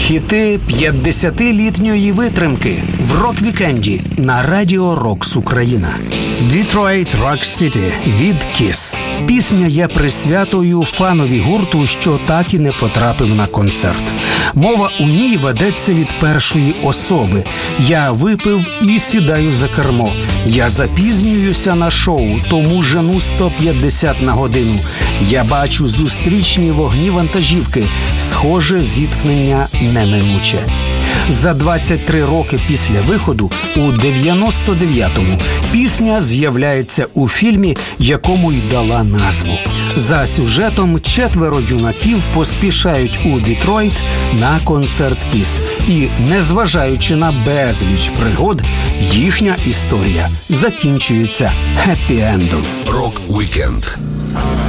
Хіти 50-літньої витримки в рок-вікенді на Радіо Рокс Україна. Detroit Rock City від KISS. Пісня є присвятою фанові гурту, що так і не потрапив на концерт. Мова у ній ведеться від першої особи. Я випив і сідаю за кермо. Я запізнююся на шоу, тому жену 150 на годину. Я бачу зустрічні вогні вантажівки. Схоже, зіткнення неминуче. За 23 роки після виходу, у 99-му, пісня з'являється у фільмі, якому й дала назву. За сюжетом 4 юнаків поспішають у Детройт на концерт KISS. І, незважаючи на безліч пригод, їхня історія закінчується хеппі-ендом. Рок-вікенд.